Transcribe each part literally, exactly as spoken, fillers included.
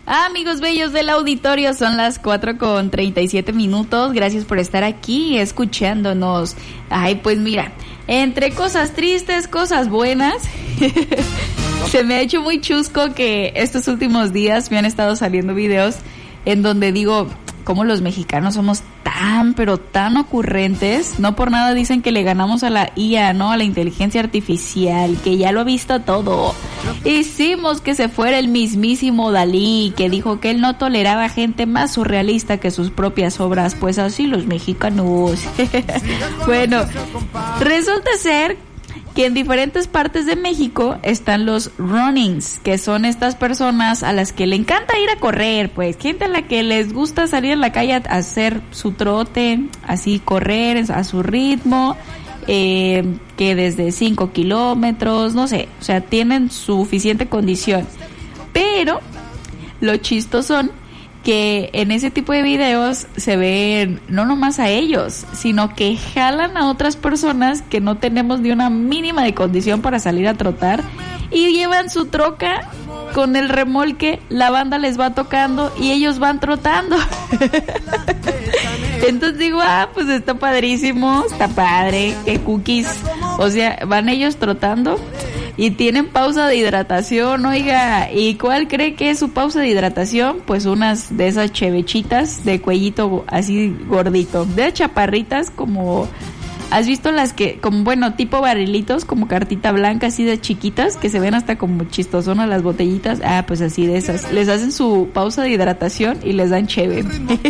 Ah, amigos bellos del auditorio, son las cuatro con treinta y siete minutos. Gracias por estar aquí escuchándonos. Ay, pues mira, entre cosas tristes, cosas buenas, se me ha hecho muy chusco que estos últimos días me han estado saliendo videos en donde digo, cómo los mexicanos somos tan, pero tan ocurrentes. No por nada dicen que le ganamos a la I A, ¿no? A la inteligencia artificial, que ya lo ha visto todo. Hicimos que se fuera el mismísimo Dalí, que dijo que él no toleraba gente más surrealista que sus propias obras. Pues así los mexicanos. Bueno, resulta ser que en diferentes partes de México están los runnings, que son estas personas a las que le encanta ir a correr, pues gente a la que les gusta salir a la calle a hacer su trote, así correr a su ritmo, eh, que desde cinco kilómetros, no sé, o sea, tienen suficiente condición. Pero lo chistoso son que en ese tipo de videos se ven no nomás a ellos, sino que jalan a otras personas que no tenemos ni una mínima de condición para salir a trotar y llevan su troca con el remolque, la banda les va tocando y ellos van trotando. Entonces digo, ah, pues está padrísimo, está padre, qué cookies. O sea, van ellos trotando y tienen pausa de hidratación, oiga. ¿Y cuál cree que es su pausa de hidratación? Pues unas de esas chevechitas de cuellito así gordito, de chaparritas como... ¿Has visto las que, como bueno, tipo barrilitos, como cartita blanca, así de chiquitas, que se ven hasta como chistosonas las botellitas? Ah, pues así de esas. Les hacen su pausa de hidratación y les dan cheve.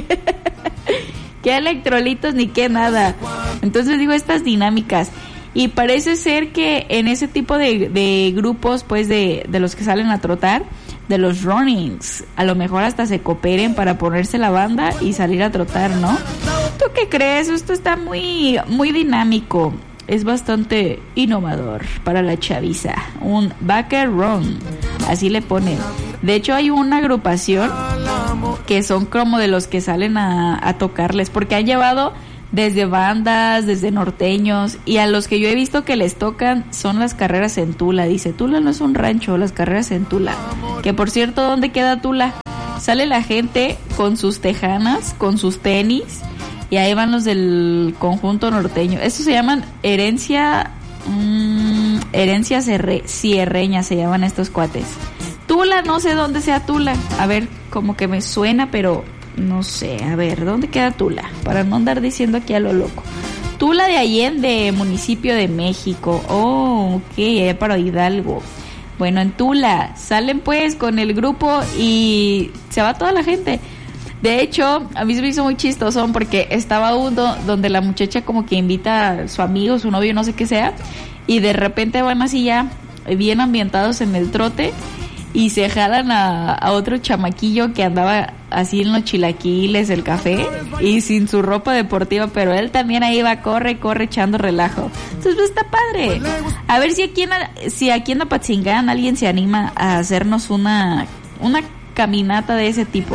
Qué electrolitos ni qué nada. Entonces digo, estas dinámicas. Y parece ser que en ese tipo de, de grupos, pues de, de los que salen a trotar, de los runnings, a lo mejor hasta se cooperen para ponerse la banda y salir a trotar, ¿no? ¿Tú qué crees? Esto está muy, muy dinámico. Es bastante innovador para la chaviza. Un backer run, así le ponen. De hecho hay una agrupación que son como de los que salen a, a tocarles, porque han llevado desde bandas, desde norteños, y a los que yo he visto que les tocan son las carreras en Tula. Dice, Tula no es un rancho, las carreras en Tula. Que por cierto, ¿dónde queda Tula? Sale la gente con sus tejanas, con sus tenis, y ahí van los del conjunto norteño. Estos se llaman herencia, mmm, herencia cerre, cierreña, se llaman estos cuates. Tula, no sé dónde sea Tula. A ver, como que me suena, pero no sé. A ver, ¿dónde queda Tula? Para no andar diciendo aquí a lo loco. Tula de Allende, municipio de México. Oh, ok, allá para Hidalgo. Bueno, en Tula salen pues con el grupo y se va toda la gente. De hecho, a mí se me hizo muy chistoso porque estaba uno donde la muchacha como que invita a su amigo, su novio, no sé qué sea, y de repente van así ya bien ambientados en el trote y se jalan a, a otro chamaquillo que andaba así en los chilaquiles, el café, y sin su ropa deportiva, pero él también ahí va, corre, corre, echando relajo. Entonces pues está padre. A ver si aquí en, si aquí en Apatzingán alguien se anima a hacernos una, una caminata de ese tipo.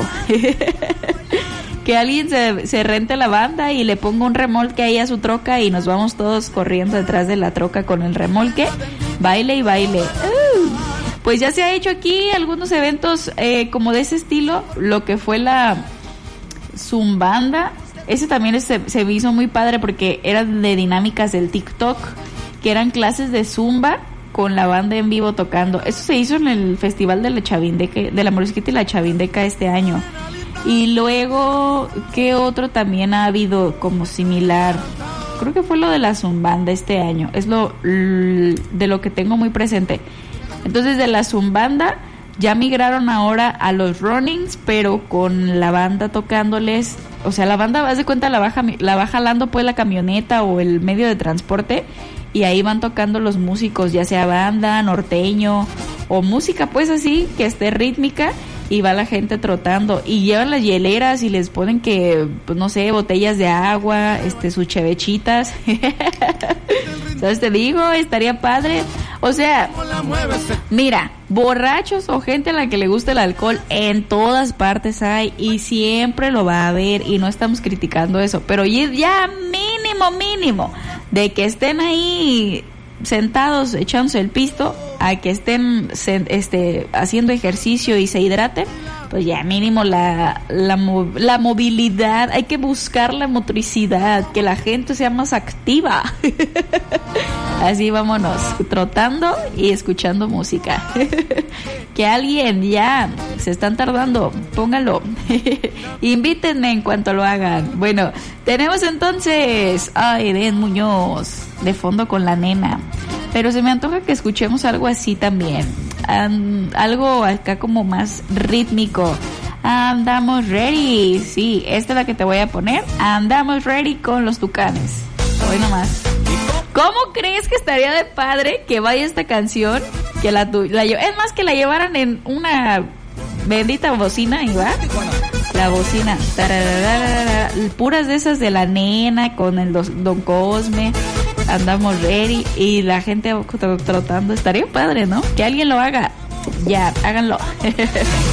Que alguien se, se rente la banda y le ponga un remolque ahí a su troca y nos vamos todos corriendo detrás de la troca con el remolque, baile y baile. Uh. Pues ya se ha hecho aquí algunos eventos eh, como de ese estilo, lo que fue la Zumbanda. Ese también se, se me hizo muy padre porque eran de dinámicas del TikTok, que eran clases de zumba con la banda en vivo tocando. Eso se hizo en el festival de la Chavindeca, de la Morisqueta y la Chavindeca este año. Y luego, ¿qué otro también ha habido como similar? Creo que fue lo de la Zumbanda este año. Es lo de lo que tengo muy presente. Entonces de la Zumbanda ya migraron ahora a los runnings, pero con la banda tocándoles. O sea, la banda, haz de cuenta, la va, la va jalando pues la camioneta o el medio de transporte, y ahí van tocando los músicos, ya sea banda, norteño o música pues así, que esté rítmica, y va la gente trotando y llevan las hieleras y les ponen que, pues no sé, botellas de agua, este, sus chevechitas. ¿Sabes? Te digo, estaría padre. O sea, mira, borrachos o gente a la que le gusta el alcohol en todas partes hay, y siempre lo va a haber, y no estamos criticando eso, pero ya mínimo, mínimo, de que estén ahí sentados echándose el pisto a que estén este haciendo ejercicio y se hidraten, pues ya mínimo la, la, la movilidad, hay que buscar la motricidad, que la gente sea más activa. Así vámonos, trotando y escuchando música. Que alguien ya se están tardando, póngalo. Invítenme en cuanto lo hagan. Bueno, tenemos entonces a Eden Muñoz de fondo con La Nena, pero se me antoja que escuchemos algo así también, um, algo acá como más rítmico. Andamos ready, sí, esta es la que te voy a poner. Andamos ready con los Tucanes. Hoy nomás. ¿Cómo crees que estaría de padre que vaya esta canción? Que la, la es más que la llevaran en una bendita bocina y va. La bocina. Tararara, puras de esas de La Nena con el dos, Don Cosme. Andamos ready y la gente trotando. Estaría padre, ¿no? Que alguien lo haga. Ya, háganlo.